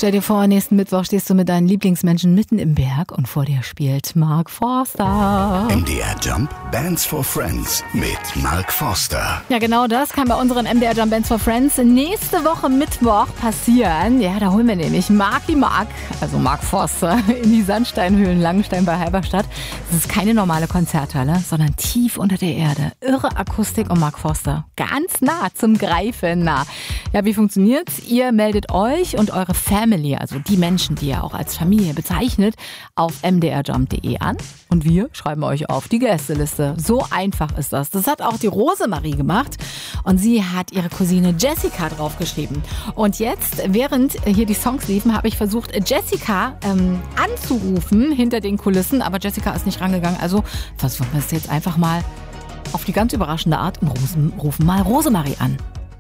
Stell dir vor, nächsten Mittwoch stehst du mit deinen Lieblingsmenschen mitten im Berg und vor dir spielt Mark Forster. MDR Jump Bands for Friends mit Mark Forster. Ja, genau das kann bei unseren MDR Jump Bands for Friends nächste Woche Mittwoch passieren. Ja, da holen wir nämlich Mark, also Mark Forster, in die Sandsteinhöhlen Langenstein bei Halberstadt. Das ist keine normale Konzerthalle, sondern tief unter der Erde. Irre Akustik und Mark Forster. Ganz nah zum Greifen nah. Ja, wie funktioniert's? Ihr meldet euch und eure Family, also die Menschen, die ihr auch als Familie bezeichnet, auf mdrjump.de an. Und wir schreiben euch auf die Gästeliste. So einfach ist das. Das hat auch die Rosemarie gemacht. Und sie hat ihre Cousine Jessica draufgeschrieben. Und jetzt, während hier die Songs liefen, habe ich versucht, Jessica anzurufen hinter den Kulissen. Aber Jessica ist nicht rangegangen. Also versuchen wir es jetzt einfach mal auf die ganz überraschende Art und rufen mal Rosemarie an.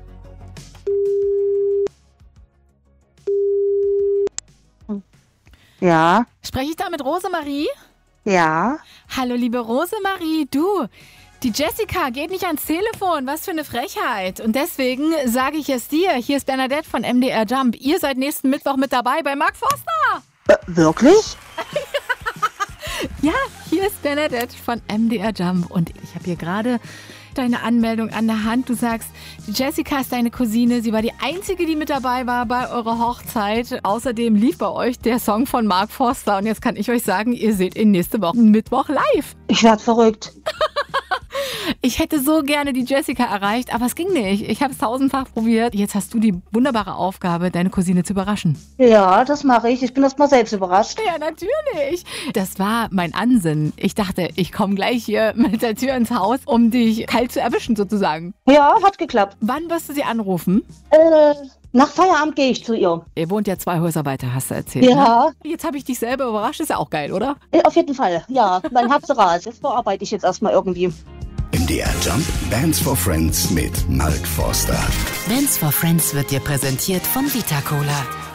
Ja. Spreche ich da mit Rosemarie? Ja. Hallo, liebe Rosemarie, du, die Jessica geht nicht ans Telefon, was für eine Frechheit. Und deswegen sage ich es dir, hier ist Bernadette von MDR Jump. Ihr seid nächsten Mittwoch mit dabei bei Mark Forster. Wirklich? Ja, hier ist Bernadette von MDR Jump und ich habe hier gerade deine Anmeldung an der Hand. Du sagst, die Jessica ist deine Cousine. Sie war die Einzige, die mit dabei war bei eurer Hochzeit. Außerdem lief bei euch der Song von Mark Forster. Und jetzt kann ich euch sagen, ihr seht ihn nächste Woche Mittwoch live. Ich werd verrückt. Ich hätte so gerne die Jessica erreicht, aber es ging nicht. Ich habe es tausendfach probiert. Jetzt hast du die wunderbare Aufgabe, deine Cousine zu überraschen. Ja, das mache ich. Ich bin erst mal selbst überrascht. Ja, natürlich. Das war mein Ansinnen. Ich dachte, ich komme gleich hier mit der Tür ins Haus, um dich kalt zu erwischen sozusagen. Ja, hat geklappt. Wann wirst du sie anrufen? Nach Feierabend gehe ich zu ihr. Ihr wohnt ja 2 Häuser weiter, hast du erzählt. Ja. Ne? Jetzt habe ich dich selber überrascht. Ist ja auch geil, oder? Auf jeden Fall, ja. Mein Hatzeras. Das verarbeite ich jetzt erstmal irgendwie. MDR Jump Bands for Friends mit Mark Forster. Bands for Friends wird dir präsentiert von Vita Cola.